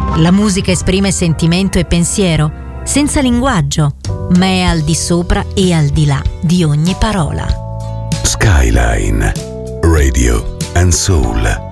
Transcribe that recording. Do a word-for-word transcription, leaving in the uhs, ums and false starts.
La musica esprime sentimento e pensiero, senza linguaggio, ma è al di sopra e al di là di ogni parola. Skyline Radio and Soul.